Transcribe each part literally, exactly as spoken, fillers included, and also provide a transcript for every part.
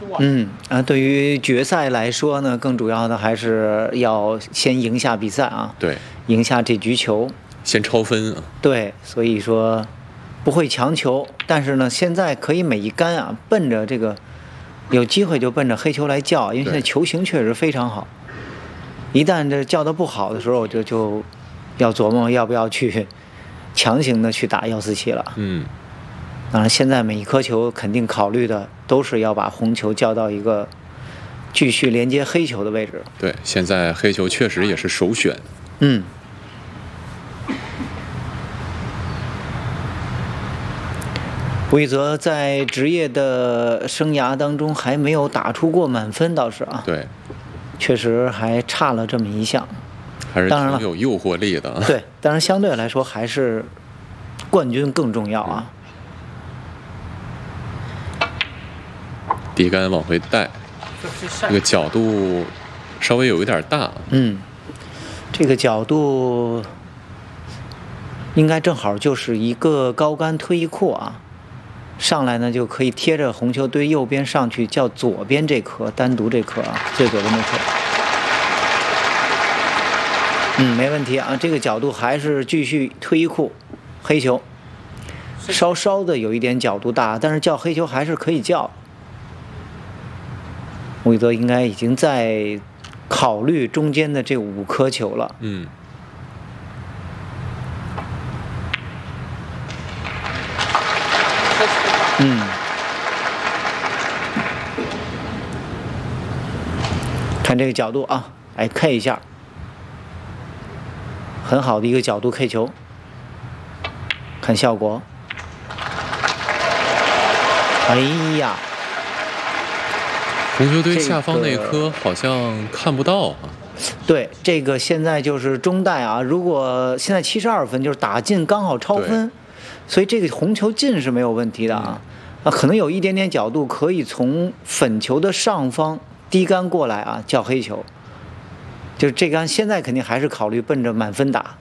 嗯啊，对于决赛来说呢，更主要的还是要先赢下比赛啊， 对， 赢下这局球， 先超分啊。 对，所以说不会强求，但是呢，现在可以每一杆啊，奔着这个有机会就奔着黑球来叫，因为现在球形确实非常好。一旦这叫得不好的时候，我就就要琢磨要不要去强行的去打幺四七了。 嗯， 当然，现在每一颗球肯定考虑的都是要把红球叫到一个继续连接黑球的位置。 对，现在黑球确实也是首选。 嗯。吴一泽在职业的生涯当中还没有打出过满分，倒是啊。 对。 确实还差了这么一项， 还是挺有诱惑力的。 对，当然相对来说还是冠军更重要啊。 底杆往回带，这个角度稍微有一点大。 嗯，这个角度应该正好就是一个高杆推一库啊。上来呢就可以贴着红球堆右边上去，叫左边这颗，单独这颗啊，最左边这颗。嗯，没问题啊，这个角度还是继续推一库，黑球，稍稍的有一点角度大，但是叫黑球还是可以叫。吴一泽应该已经在考虑中间的这五颗球了。 嗯。 嗯，看这个角度啊，来 K 一下，很好的一个角度 K 球，看效果。哎呀， 红球堆下方那颗好像看不到啊。 对，这个现在就是中带啊，如果现在七十二分，就是打进刚好超分。所以这个红球进是没有问题的啊，啊，可能有一点点角度，可以从粉球的上方低杆过来啊，叫黑球。就是这杆现在肯定还是考虑奔着满分打。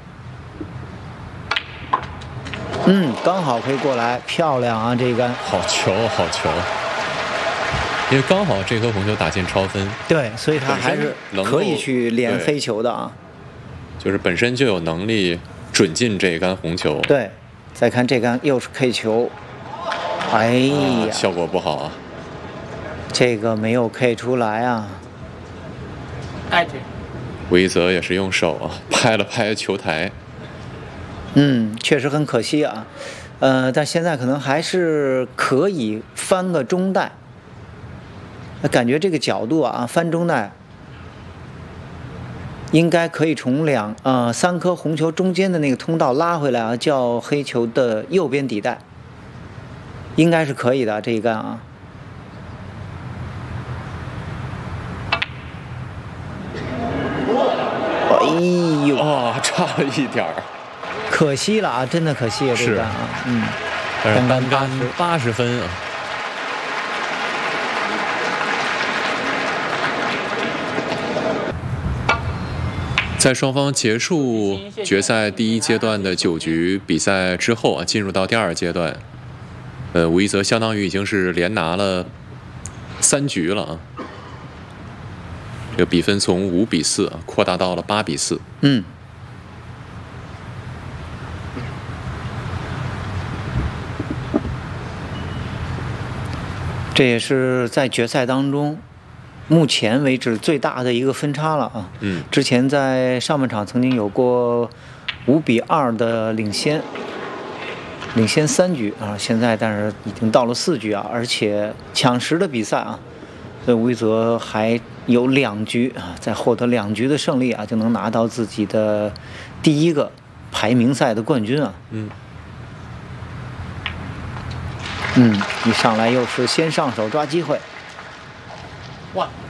嗯，刚好可以过来，漂亮啊，这一杆。 好球，好球！因为刚好这颗红球打进超分。 对，所以他还是可以去连黑球的啊。 就是本身就有能力准进这一杆红球。 对。再看这杆又是 K 球，哎呀， 啊、效果不好啊！ 这个没有 K 出来啊。 吴一泽也是用手啊拍了拍球台。 嗯，确实很可惜啊。呃，但现在可能还是可以翻个中带。感觉这个角度啊，翻中带。应该可以从两呃三颗红球中间的那个通道拉回来啊，叫黑球的右边底带，应该是可以的这一杆啊。哎呦， 啊，差了一点儿， 可惜了啊，真的可惜啊，这杆啊，嗯， 单杆八十八十分啊。在双方结束决赛第一阶段的九局比赛之后啊，进入到第二阶段，呃，吴一泽相当于已经是连拿了三局了啊，这个比分从五比四啊扩大到了八比四。 嗯，这也是在决赛当中目前为止最大的一个分差了啊！ 嗯， 之前在上半场曾经有过五比二的领先，领先三局啊，现在但是已经到了四局啊，而且抢十的比赛啊，所以吴一泽还有两局啊，再获得两局的胜利啊，就能拿到自己的第一个排名赛的冠军啊！ 嗯， 嗯，一上来又是先上手抓机会。 哇